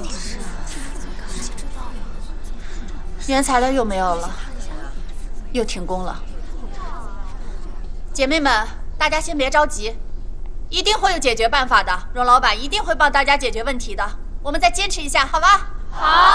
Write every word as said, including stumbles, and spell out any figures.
原材料又没有了，又停工了。姐妹们，大家先别着急，一定会有解决办法的。荣老板一定会帮大家解决问题的。我们再坚持一下，好吧？好。